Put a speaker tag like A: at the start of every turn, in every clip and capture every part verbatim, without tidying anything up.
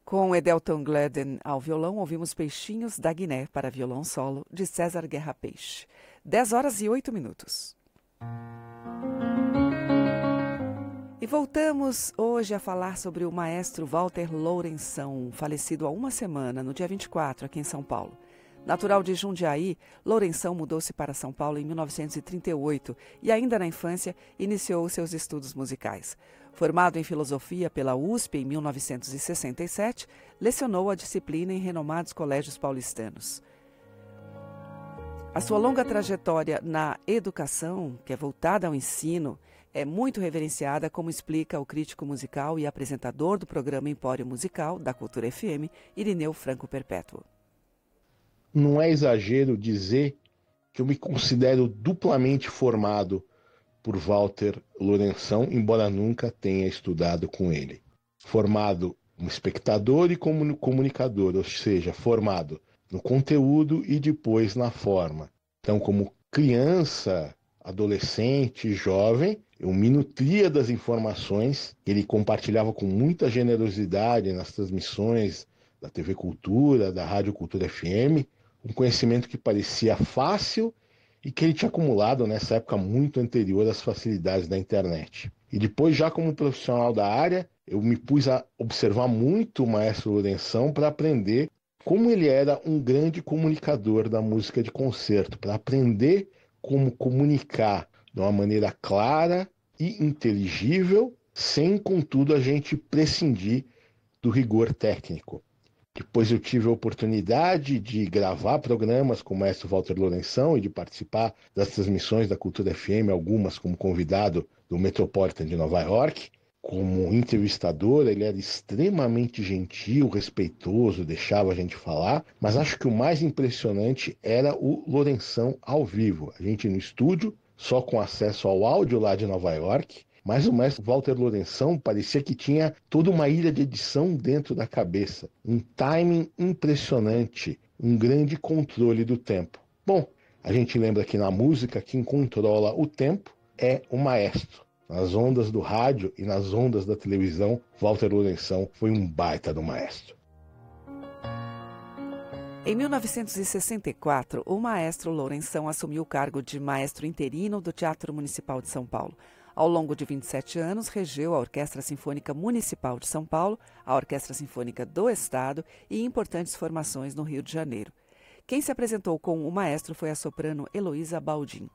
A: Com Edelton Gledden ao violão, ouvimos Peixinhos da Guiné para violão solo, de César Guerra Peixe. dez horas e oito minutos. E voltamos hoje a falar sobre o maestro Walter Lourenção, falecido há uma semana, no dia vinte e quatro, aqui em São Paulo. Natural de Jundiaí, Lourenção mudou-se para São Paulo em mil novecentos e trinta e oito e, ainda na infância, iniciou seus estudos musicais. Formado em filosofia pela U S P em mil novecentos e sessenta e sete, lecionou a disciplina em renomados colégios paulistanos. A sua longa trajetória na educação, que é voltada ao ensino, é muito reverenciada, como explica o crítico musical e apresentador do programa Empório Musical, da Cultura F M, Irineu Franco Perpétuo.
B: Não é exagero dizer que eu me considero duplamente formado por Walter Lourenção, embora nunca tenha estudado com ele. Formado como espectador e como comunicador, ou seja, formado no conteúdo e depois na forma. Então, como criança, adolescente, jovem, eu me nutria das informações que ele compartilhava com muita generosidade nas transmissões da T V Cultura, da Rádio Cultura F M, um conhecimento que parecia fácil e que ele tinha acumulado nessa época muito anterior às facilidades da internet. E depois, já como profissional da área, eu me pus a observar muito o maestro Lourenção para aprender como ele era um grande comunicador da música de concerto, para aprender como comunicar de uma maneira clara e inteligível, sem, contudo, a gente prescindir do rigor técnico. Depois eu tive a oportunidade de gravar programas com o maestro Walter Lourenção e de participar das transmissões da Cultura F M, algumas como convidado do Metropolitan de Nova York. Como entrevistador, ele era extremamente gentil, respeitoso, deixava a gente falar, mas acho que o mais impressionante era o Lourenção ao vivo. A gente no estúdio, só com acesso ao áudio lá de Nova York, mas o maestro Walter Lourenção parecia que tinha toda uma ilha de edição dentro da cabeça. Um timing impressionante, um grande controle do tempo. Bom, a gente lembra que na música quem controla o tempo é o maestro. Nas ondas do rádio e nas ondas da televisão, Walter Lourenção foi um baita do maestro.
A: Em mil novecentos e sessenta e quatro, o maestro Lourenção assumiu o cargo de maestro interino do Teatro Municipal de São Paulo. Ao longo de vinte e sete anos, regeu a Orquestra Sinfônica Municipal de São Paulo, a Orquestra Sinfônica do Estado e importantes formações no Rio de Janeiro. Quem se apresentou com o maestro foi a soprano Heloísa Baldin.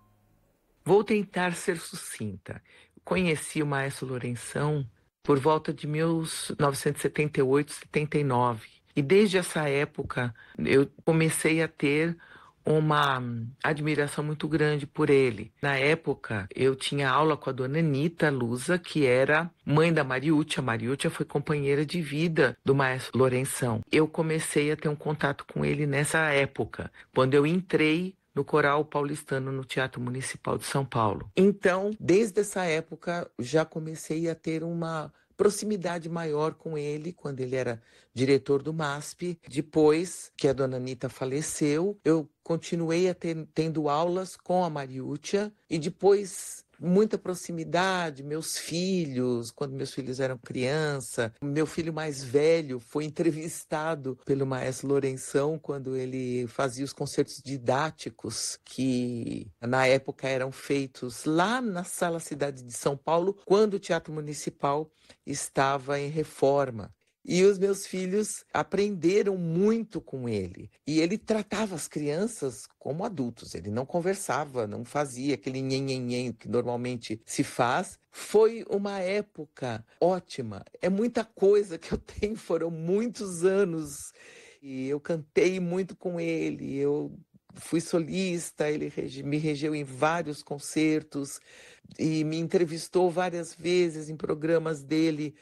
C: Vou tentar ser sucinta. Conheci o maestro Lourenção por volta de mil novecentos e setenta e oito, setenta e nove. E desde essa época eu comecei a ter uma admiração muito grande por ele. Na época, eu tinha aula com a dona Anita Lusa, que era mãe da Mariúcha. A Mariúcha foi companheira de vida do maestro Lourenção. Eu comecei a ter um contato com ele nessa época, quando eu entrei no Coral Paulistano, no Teatro Municipal de São Paulo. Então, desde essa época, já comecei a ter uma proximidade maior com ele, quando ele era diretor do M A S P. Depois que a dona Anita faleceu, eu continuei a ter, tendo aulas com a Mariúcha, e depois muita proximidade, meus filhos, quando meus filhos eram criança. Meu filho mais velho foi entrevistado pelo maestro Lourenção quando ele fazia os concertos didáticos que na época eram feitos lá na Sala Cidade de São Paulo, quando o Teatro Municipal estava em reforma. E os meus filhos aprenderam muito com ele. E ele tratava as crianças como adultos. Ele não conversava, não fazia aquele nhen-nhen-nhen que normalmente se faz. Foi uma época ótima. É muita coisa que eu tenho, foram muitos anos. E eu cantei muito com ele, eu fui solista, ele me regeu em vários concertos e me entrevistou várias vezes em programas dele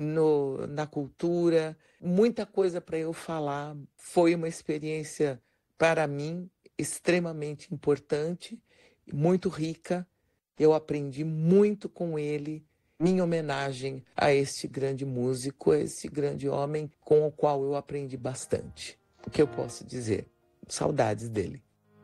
C: no, na cultura. Muita coisa para eu falar. Foi uma experiência, para mim, extremamente importante, muito rica. Eu aprendi muito com ele. Minha homenagem a este grande músico, a este grande homem com o qual eu aprendi bastante. O que eu posso dizer? Saudades dele.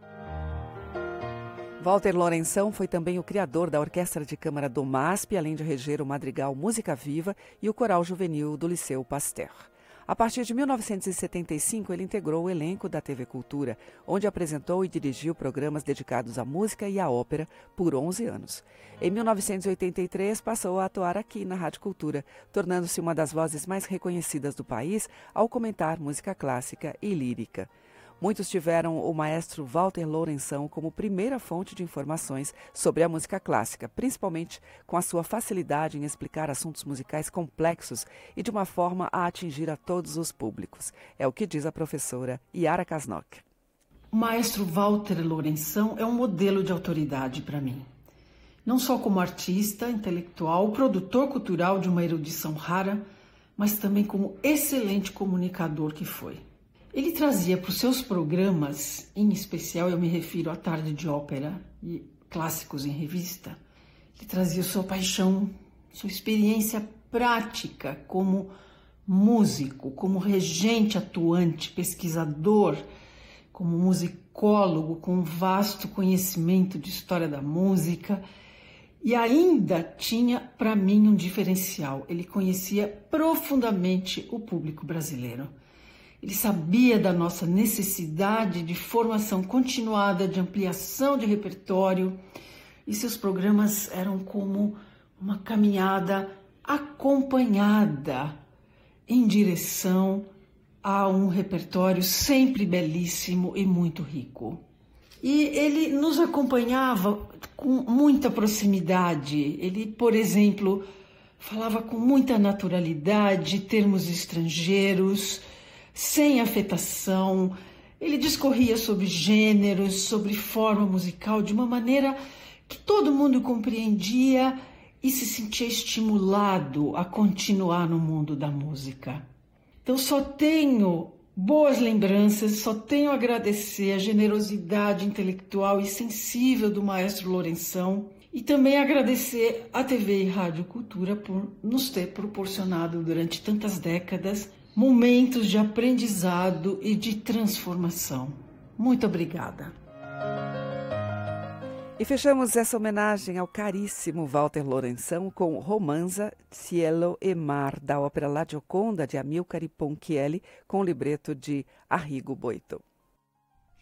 A: Walter Lourenção foi também o criador da Orquestra de Câmara do M A S P, além de reger o Madrigal Música Viva e o Coral Juvenil do Liceu Pasteur. A partir de mil novecentos e setenta e cinco, ele integrou o elenco da T V Cultura, onde apresentou e dirigiu programas dedicados à música e à ópera por onze anos. Em mil novecentos e oitenta e três, passou a atuar aqui na Rádio Cultura, tornando-se uma das vozes mais reconhecidas do país ao comentar música clássica e lírica. Muitos tiveram o maestro Walter Lourenção como primeira fonte de informações sobre a música clássica, principalmente com a sua facilidade em explicar assuntos musicais complexos e de uma forma a atingir a todos os públicos. É o que diz a professora Yara Kasnok.
D: O maestro Walter Lourenção é um modelo de autoridade para mim. Não só como artista, intelectual, produtor cultural de uma erudição rara, mas também como excelente comunicador que foi. Ele trazia para os seus programas, em especial eu me refiro à Tarde de Ópera e Clássicos em Revista, ele trazia sua paixão, sua experiência prática como músico, como regente atuante, pesquisador, como musicólogo com um vasto conhecimento de história da música. E ainda tinha para mim um diferencial, ele conhecia profundamente o público brasileiro. Ele sabia da nossa necessidade de formação continuada, de ampliação de repertório, e seus programas eram como uma caminhada acompanhada em direção a um repertório sempre belíssimo e muito rico. E ele nos acompanhava com muita proximidade. Ele, por exemplo, falava com muita naturalidade termos estrangeiros, sem afetação. Ele discorria sobre gêneros, sobre forma musical, de uma maneira que todo mundo compreendia e se sentia estimulado a continuar no mundo da música. Então só tenho boas lembranças, só tenho a agradecer a generosidade intelectual e sensível do maestro Lourenção e também agradecer à T V e Rádio Cultura por nos ter proporcionado durante tantas décadas momentos de aprendizado e de transformação. Muito obrigada.
A: E fechamos essa homenagem ao caríssimo Walter Lourenção com Romanza, Cielo e Mar, da ópera La Gioconda, de Amilcare Ponchielli, com o libreto de Arrigo Boito.